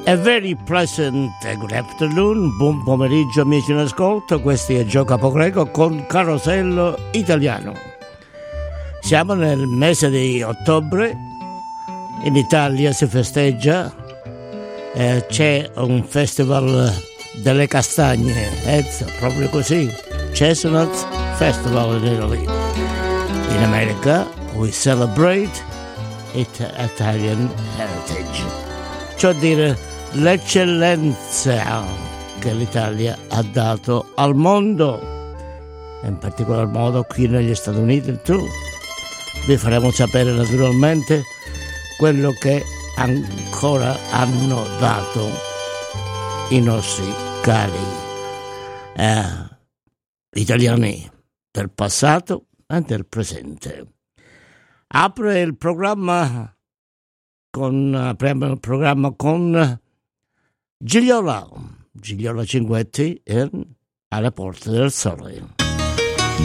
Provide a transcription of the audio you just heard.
A very pleasant good afternoon, buon pomeriggio amici in ascolto, questo è Gio Capogreco con Carosello Italiano. Siamo nel mese di ottobre, in Italia si festeggia, c'è un festival delle castagne, proprio così, Chestnut Festival in Italy. In America we celebrate Italian heritage, cioè dire l'eccellenza che l'Italia ha dato al mondo, in particolar modo qui negli Stati Uniti. Vi faremo sapere naturalmente quello che ancora hanno dato i nostri cari italiani del passato e del presente. Apriamo il programma con Gigliola Cinquetti Alle porte del sole.